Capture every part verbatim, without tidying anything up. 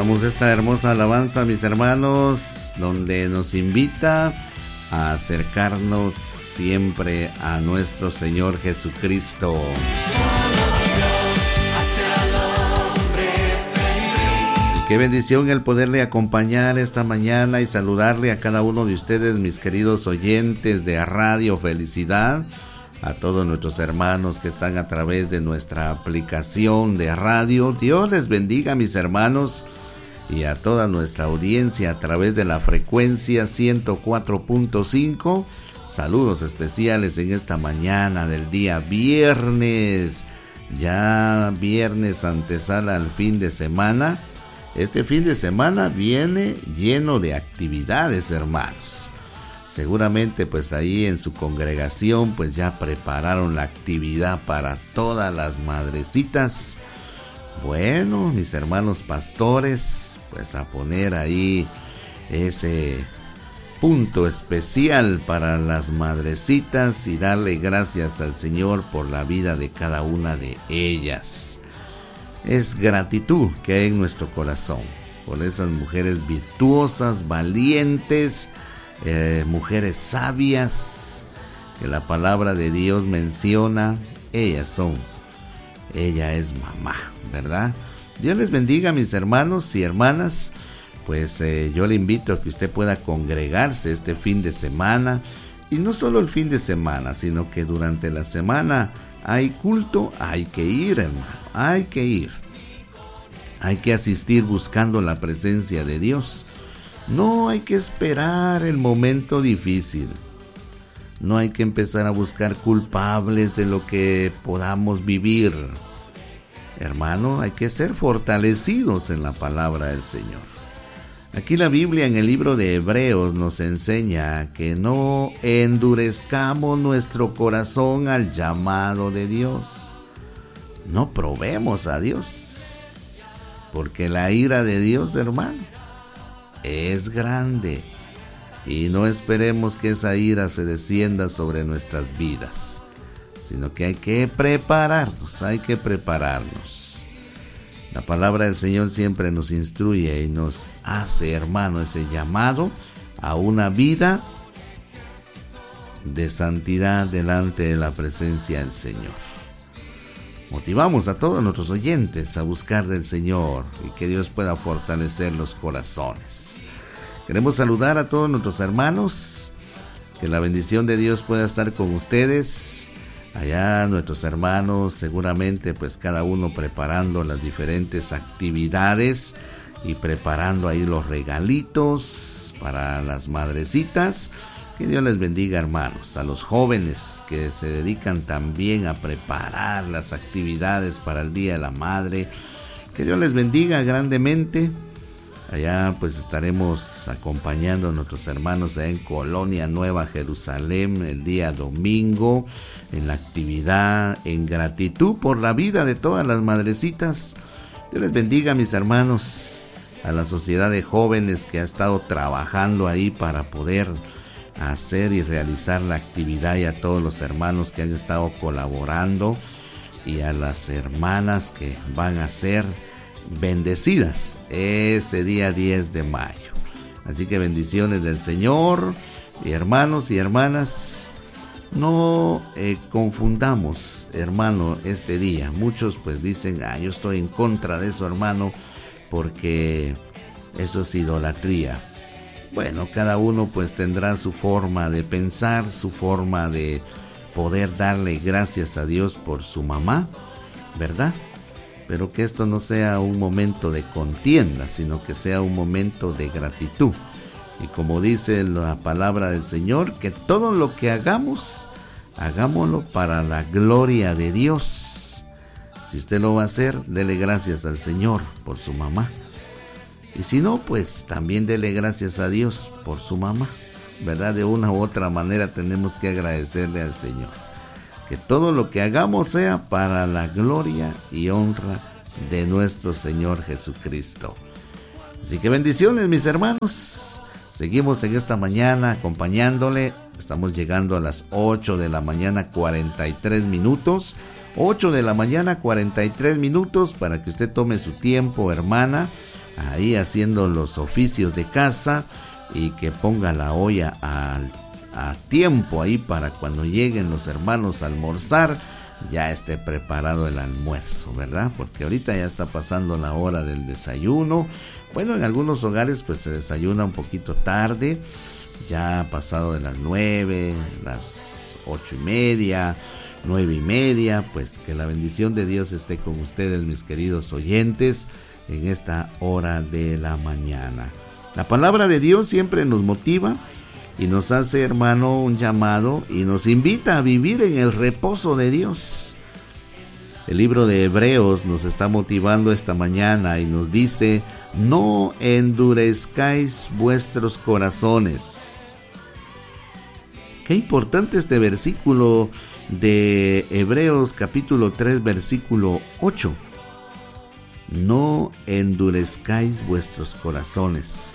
Escuchábamos esta hermosa alabanza, mis hermanos, donde nos invita a acercarnos siempre a nuestro Señor Jesucristo. Qué bendición el poderle acompañar esta mañana y saludarle a cada uno de ustedes, mis queridos oyentes de Radio Felicidad, a todos nuestros hermanos que están a través de nuestra aplicación de radio. Dios les bendiga, mis hermanos, y a toda nuestra audiencia a través de la frecuencia ciento cuatro punto cinco. Saludos especiales en esta mañana del día viernes, ya viernes antesala al fin de semana. Este fin de semana viene lleno de actividades, hermanos. Seguramente pues ahí en su congregación pues ya prepararon la actividad para todas las madrecitas. Bueno, mis hermanos pastores, pues a poner ahí ese punto especial para las madrecitas y darle gracias al Señor por la vida de cada una de ellas. Es gratitud que hay en nuestro corazón por esas mujeres virtuosas, valientes, Eh, mujeres sabias que la palabra de Dios menciona. Ellas son, ella es mamá, ¿verdad? Dios les bendiga, mis hermanos y hermanas. Pues eh, yo le invito a que usted pueda congregarse este fin de semana, y no solo el fin de semana, sino que durante la semana hay culto, hay que ir, hermano, hay que ir, hay que asistir buscando la presencia de Dios. No hay que esperar el momento difícil. No hay que empezar a buscar culpables de lo que podamos vivir. Hermano, hay que ser fortalecidos en la palabra del Señor. Aquí la Biblia en el libro de Hebreos nos enseña que no endurezcamos nuestro corazón al llamado de Dios. No probemos a Dios, porque la ira de Dios, hermano, es grande, y no esperemos que esa ira se descienda sobre nuestras vidas, sino que hay que prepararnos, hay que prepararnos. La palabra del Señor siempre nos instruye y nos hace, hermano, ese llamado a una vida de santidad delante de la presencia del Señor. Motivamos a todos nuestros oyentes a buscar del Señor y que Dios pueda fortalecer los corazones. Queremos saludar a todos nuestros hermanos, que la bendición de Dios pueda estar con ustedes. Allá nuestros hermanos seguramente pues cada uno preparando las diferentes actividades y preparando ahí los regalitos para las madrecitas. Que Dios les bendiga, hermanos. A los jóvenes que se dedican también a preparar las actividades para el Día de la Madre, que Dios les bendiga grandemente. Allá pues estaremos acompañando a nuestros hermanos allá en Colonia Nueva Jerusalén el día domingo en la actividad en gratitud por la vida de todas las madrecitas. Dios les bendiga, mis hermanos. A la sociedad de jóvenes que ha estado trabajando ahí para poder hacer y realizar la actividad, y a todos los hermanos que han estado colaborando, y a las hermanas que van a ser bendecidas ese día diez de mayo. Así que bendiciones del Señor, y hermanos y hermanas, no eh, confundamos, hermano, este día. Muchos pues dicen, ah, yo estoy en contra de eso, hermano, porque eso es idolatría. Bueno, cada uno pues tendrá su forma de pensar, su forma de poder darle gracias a Dios por su mamá, ¿verdad? Pero que esto no sea un momento de contienda, sino que sea un momento de gratitud. Y como dice la palabra del Señor, que todo lo que hagamos, hagámoslo para la gloria de Dios. Si usted lo va a hacer, dele gracias al Señor por su mamá. Y si no, pues también dele gracias a Dios por su mamá, ¿verdad? De una u otra manera tenemos que agradecerle al Señor. Que todo lo que hagamos sea para la gloria y honra de nuestro Señor Jesucristo. Así que bendiciones, mis hermanos. Seguimos en esta mañana acompañándole. Estamos llegando a las ocho de la mañana, cuarenta y tres minutos. ocho de la mañana, cuarenta y tres minutos, para que usted tome su tiempo, hermana, ahí haciendo los oficios de casa y que ponga la olla a, a tiempo ahí para cuando lleguen los hermanos a almorzar, ya esté preparado el almuerzo, ¿verdad? Porque ahorita ya está pasando la hora del desayuno. Bueno, en algunos hogares pues se desayuna un poquito tarde, ya pasado de las nueve, las ocho y media, nueve y media. Pues que la bendición de Dios esté con ustedes, mis queridos oyentes, en esta hora de la mañana. La palabra de Dios siempre nos motiva y nos hace, hermano, un llamado y nos invita a vivir en el reposo de Dios. El libro de Hebreos nos está motivando esta mañana y nos dice: no endurezcáis vuestros corazones. Qué importante este versículo de Hebreos capítulo tres, versículo ocho. No endurezcáis vuestros corazones,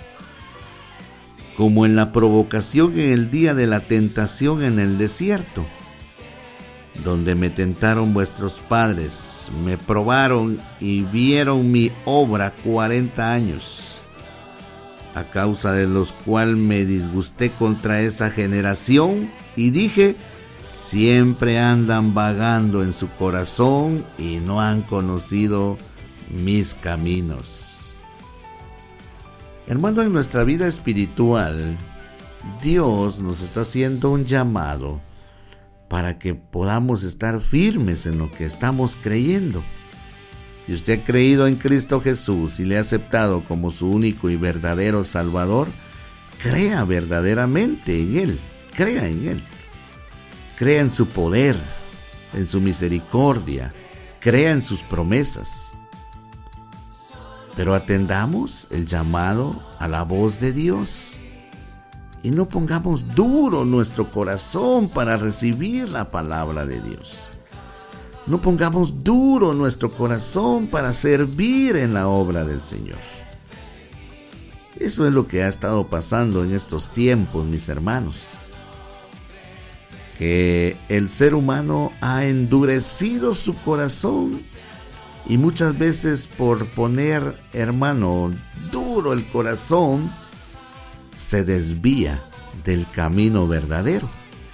como en la provocación en el día de la tentación en el desierto, donde me tentaron vuestros padres, me probaron y vieron mi obra cuarenta años, a causa de los cuales me disgusté contra esa generación y dije: siempre andan vagando en su corazón y no han conocido mis caminos. Hermano, en nuestra vida espiritual, Dios nos está haciendo un llamado para que podamos estar firmes en lo que estamos creyendo. Si usted ha creído en Cristo Jesús y le ha aceptado como su único y verdadero Salvador, crea verdaderamente en Él, crea en Él. Crea en su poder, en su misericordia, crea en sus promesas. Pero atendamos el llamado a la voz de Dios y no pongamos duro nuestro corazón para recibir la palabra de Dios. No pongamos duro nuestro corazón para servir en la obra del Señor. Eso es lo que ha estado pasando en estos tiempos, mis hermanos. Que el ser humano ha endurecido su corazón y muchas veces por poner, hermano, duro el corazón, se desvía del camino verdadero.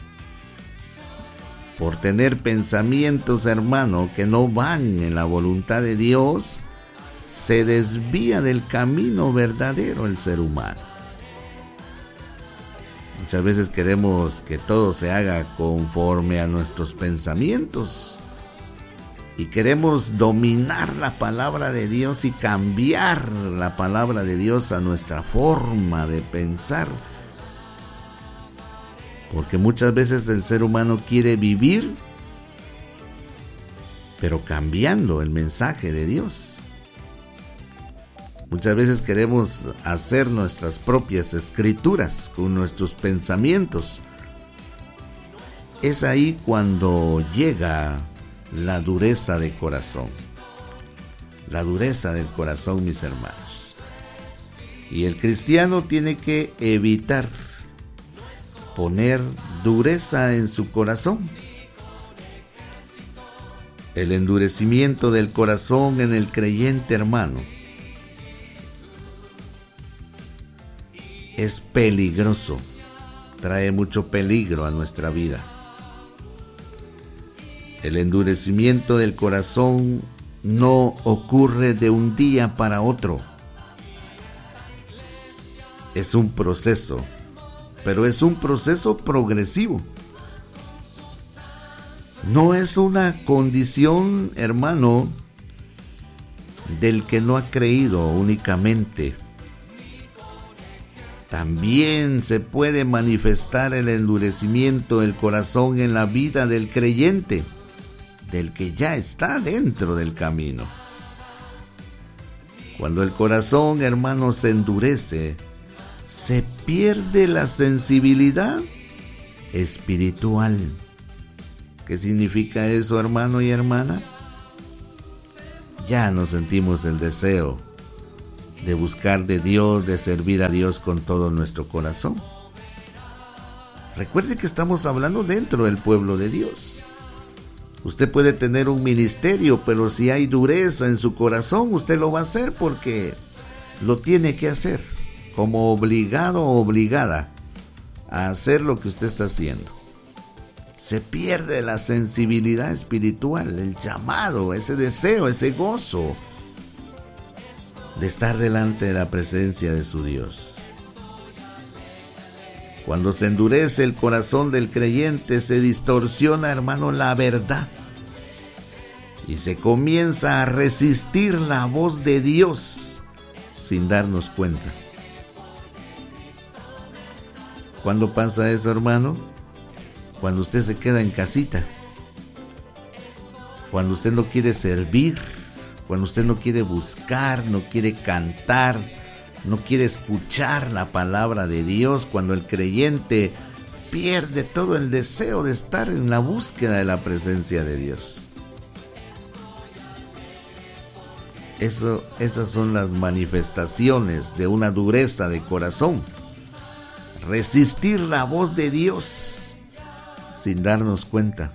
Por tener pensamientos, hermano, que no van en la voluntad de Dios, se desvía del camino verdadero el ser humano. Muchas veces queremos que todo se haga conforme a nuestros pensamientos y queremos dominar la palabra de Dios y cambiar la palabra de Dios a nuestra forma de pensar. Porque muchas veces el ser humano quiere vivir, pero cambiando el mensaje de Dios. Muchas veces queremos hacer nuestras propias escrituras con nuestros pensamientos. Es ahí cuando llega la dureza de corazón. La dureza del corazón, mis hermanos. Y el cristiano tiene que evitar poner dureza en su corazón. El endurecimiento del corazón en el creyente, hermano, es peligroso, trae mucho peligro a nuestra vida. El endurecimiento del corazón no ocurre de un día para otro. Es un proceso, pero es un proceso progresivo. No es una condición, hermano, del que no ha creído únicamente. También se puede manifestar el endurecimiento del corazón en la vida del creyente, del que ya está dentro del camino. Cuando el corazón, hermano, se endurece, se pierde la sensibilidad espiritual. ¿Qué significa eso, hermano y hermana? Ya no sentimos el deseo de buscar de Dios, de servir a Dios con todo nuestro corazón. Recuerde que estamos hablando dentro del pueblo de Dios. Usted puede tener un ministerio, pero si hay dureza en su corazón, usted lo va a hacer porque lo tiene que hacer, como obligado o obligada a hacer lo que usted está haciendo. Se pierde la sensibilidad espiritual, el llamado, ese deseo, ese gozo de estar delante de la presencia de su Dios. Cuando se endurece el corazón del creyente, se distorsiona, hermano, la verdad. Y se comienza a resistir la voz de Dios sin darnos cuenta. ¿Cuándo pasa eso, hermano? Cuando usted se queda en casita. Cuando usted no quiere servir. Cuando usted no quiere buscar, no quiere cantar, no quiere escuchar la palabra de Dios. Cuando el creyente pierde todo el deseo de estar en la búsqueda de la presencia de Dios. Eso, esas son las manifestaciones de una dureza de corazón. Resistir la voz de Dios sin darnos cuenta.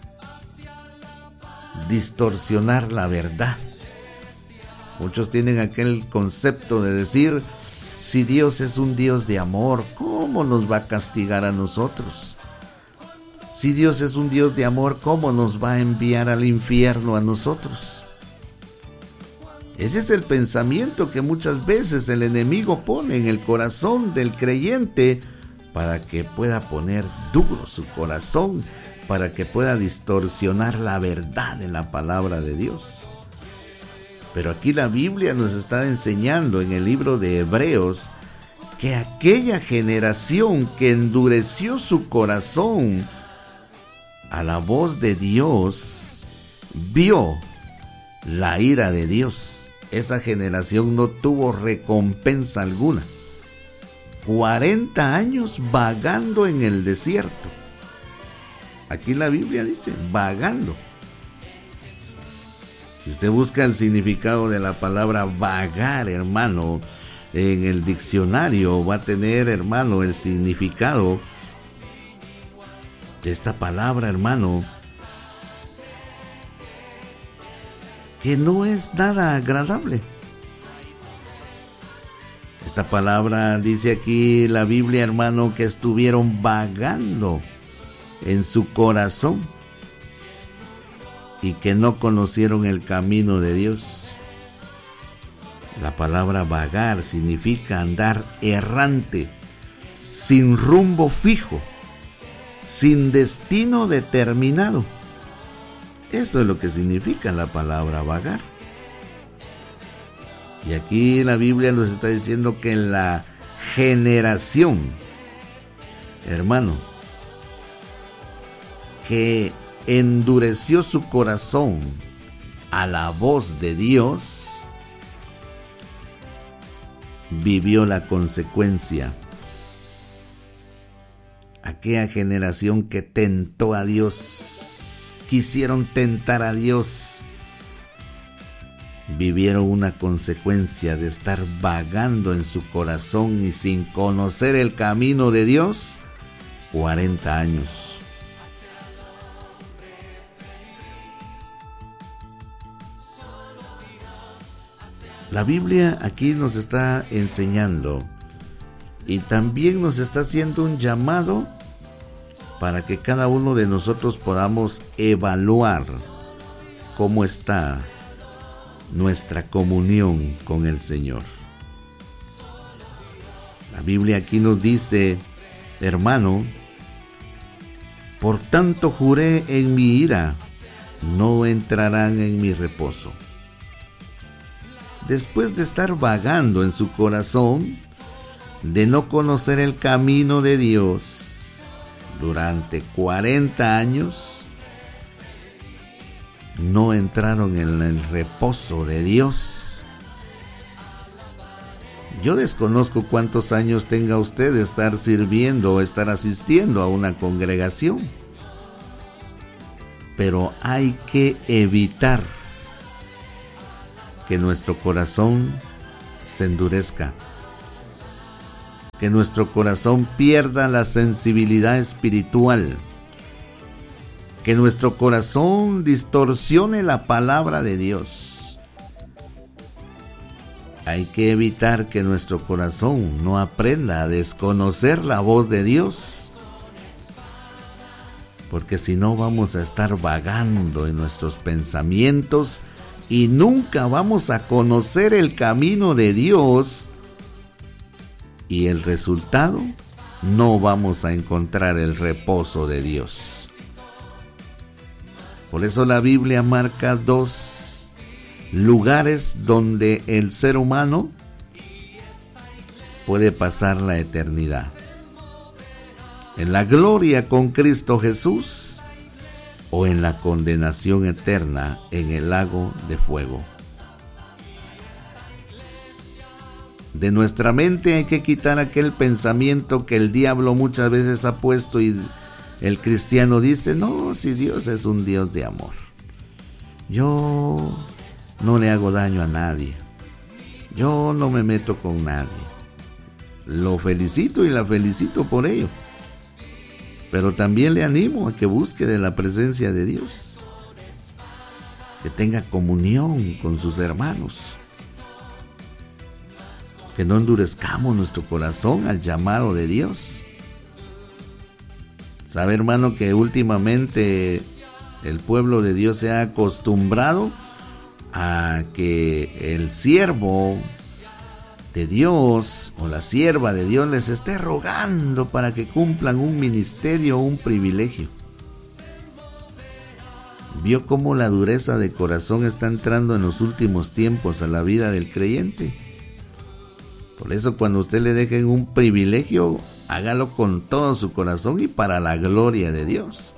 Distorsionar la verdad. Muchos tienen aquel concepto de decir, si Dios es un Dios de amor, ¿cómo nos va a castigar a nosotros? Si Dios es un Dios de amor, ¿cómo nos va a enviar al infierno a nosotros? Ese es el pensamiento que muchas veces el enemigo pone en el corazón del creyente para que pueda poner duro su corazón, para que pueda distorsionar la verdad en la palabra de Dios. Pero aquí la Biblia nos está enseñando en el libro de Hebreos que aquella generación que endureció su corazón a la voz de Dios, vio la ira de Dios. Esa generación no tuvo recompensa alguna. cuarenta años vagando en el desierto. Aquí la Biblia dice, vagando. Si usted busca el significado de la palabra vagar, hermano, en el diccionario va a tener, hermano, el significado de esta palabra, hermano, que no es nada agradable. Esta palabra dice aquí la Biblia, hermano, que estuvieron vagando en su corazón y que no conocieron el camino de Dios. La palabra vagar significa andar errante, sin rumbo fijo, sin destino determinado. Eso es lo que significa la palabra vagar. Y aquí la Biblia nos está diciendo que la generación, hermano, que endureció su corazón a la voz de Dios, vivió la consecuencia. Aquella generación que tentó a Dios, quisieron tentar a Dios, vivieron una consecuencia de estar vagando en su corazón y sin conocer el camino de Dios cuarenta años. La Biblia aquí nos está enseñando y también nos está haciendo un llamado para que cada uno de nosotros podamos evaluar cómo está nuestra comunión con el Señor. La Biblia aquí nos dice, hermano, por tanto juré en mi ira, no entrarán en mi reposo. Después de estar vagando en su corazón, de no conocer el camino de Dios durante cuarenta años, no entraron en el reposo de Dios. Yo desconozco cuántos años tenga usted de estar sirviendo o estar asistiendo a una congregación, pero hay que evitar que nuestro corazón se endurezca, que nuestro corazón pierda la sensibilidad espiritual, que nuestro corazón distorsione la palabra de Dios. hay que evitar que nuestro corazón no aprenda a desconocer la voz de Dios, porque si no vamos a estar vagando en nuestros pensamientos y nunca vamos a conocer el camino de Dios, y el resultado, no vamos a encontrar el reposo de Dios. Por eso la Biblia marca dos lugares donde el ser humano puede pasar la eternidad: en la gloria con Cristo Jesús o en la condenación eterna en el lago de fuego. De nuestra mente hay que quitar aquel pensamiento que el diablo muchas veces ha puesto, y el cristiano dice: no, si Dios es un Dios de amor, yo no le hago daño a nadie, yo no me meto con nadie. Lo felicito y la felicito por ello, pero también le animo a que busque de la presencia de Dios, que tenga comunión con sus hermanos, que no endurezcamos nuestro corazón al llamado de Dios. Sabe, hermano, que últimamente el pueblo de Dios se ha acostumbrado a que el siervo de Dios o la sierva de Dios les esté rogando para que cumplan un ministerio o un privilegio. ¿Vio cómo la dureza de corazón está entrando en los últimos tiempos a la vida del creyente? Por eso, cuando usted le deje un privilegio, hágalo con todo su corazón y para la gloria de Dios.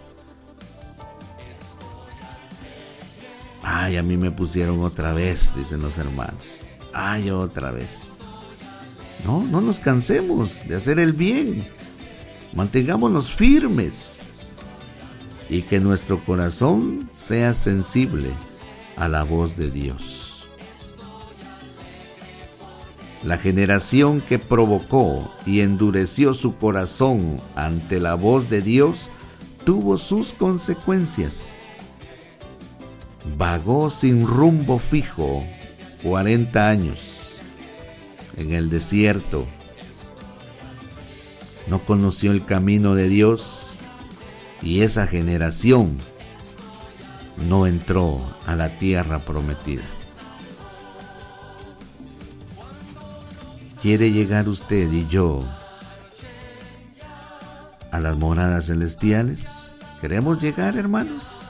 Ay, a mí me pusieron otra vez, dicen los hermanos. Ay, otra vez. No, no nos cansemos de hacer el bien. Mantengámonos firmes y que nuestro corazón sea sensible a la voz de Dios. La generación que provocó y endureció su corazón ante la voz de Dios tuvo sus consecuencias. Vagó sin rumbo fijo cuarenta años en el desierto. No conoció el camino de Dios y esa generación no entró a la tierra prometida. ¿Quiere llegar usted y yo a las moradas celestiales? ¿Queremos llegar, hermanos?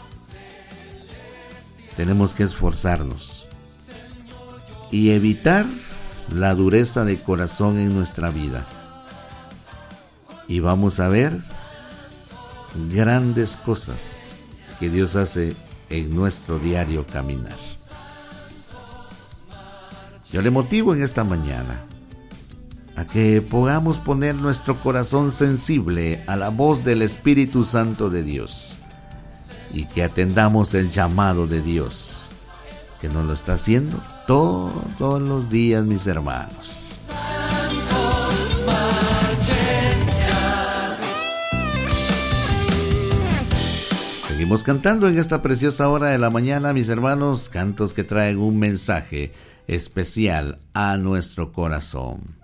Tenemos que esforzarnos y evitar la dureza de corazón en nuestra vida. Y vamos a ver grandes cosas que Dios hace en nuestro diario caminar. Yo le motivo en esta mañana a que podamos poner nuestro corazón sensible a la voz del Espíritu Santo de Dios y que atendamos el llamado de Dios, que nos lo está haciendo todos los días, mis hermanos. Seguimos cantando en esta preciosa hora de la mañana, mis hermanos, cantos que traen un mensaje especial a nuestro corazón.